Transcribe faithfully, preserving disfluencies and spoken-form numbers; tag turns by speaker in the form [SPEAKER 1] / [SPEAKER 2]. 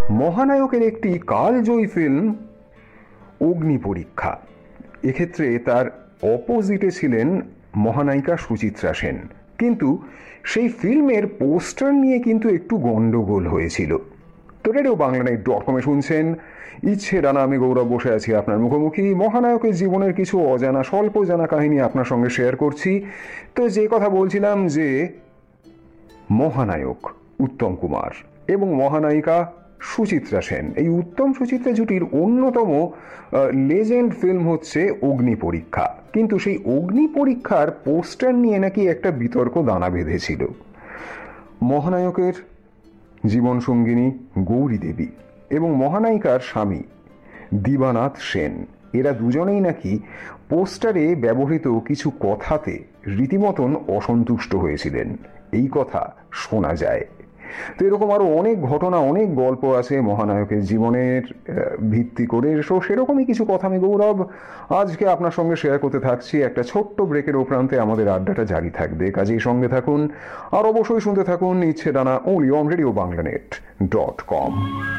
[SPEAKER 1] মহানায়কের একটি কালজয়ী ফিল্ম অগ্নি পরীক্ষা। এক্ষেত্রে তার অপোজিটে ছিলেন মহানায়িকা সুচিত্রা সেন, কিন্তু সেই ফিল্মের পোস্টার নিয়ে কিন্তু একটু গন্ডগোল হয়েছিল। তো রেডিও বাংলানেট ডট কমে শুনছেন ইচ্ছে ডানা, আমি গৌরব বসে আছি আপনার মুখোমুখি। মহানায়কের জীবনের কিছু অজানা স্বল্প জানা কাহিনী আপনার সঙ্গে শেয়ার করছি। তো যে কথা বলছিলাম যে মহানায়ক উত্তম কুমার এবং মহানায়িকা সুচিত্রা সেন, এই উত্তম সুচিত্রা জুটির অন্যতম লেজেন্ড ফিল্ম হচ্ছে অগ্নি পরীক্ষা। কিন্তু সেই অগ্নি পরীক্ষার পোস্টার নিয়ে নাকি একটা বিতর্ক দানা বেঁধেছিল। মহানায়কের জীবন সঙ্গিনী গৌরী দেবী এবং মহানায়িকার স্বামী দিবানাথ সেন, এরা দুজনেই নাকি পোস্টারে ব্যবহৃত কিছু কথাতে রীতিমতন অসন্তুষ্ট হয়েছিলেন, এই কথা শোনা যায়। তো এরকম আরো অনেক ঘটনা, অনেক গল্প আছে মহানায়কের জীবনের ভিত্তি করে। সো সেরকমই কিছু কথা আমি গৌরব আজকে আপনার সঙ্গে শেয়ার করতে থাকছি। একটা ছোট্ট ব্রেকের উপরান্তে আমাদের আড্ডাটা জারি থাকবে, কাজেই সঙ্গে থাকুন আর অবশ্যই শুনতে থাকুন ইচ্ছে ডানা, only on radio বাংলানেট dot com.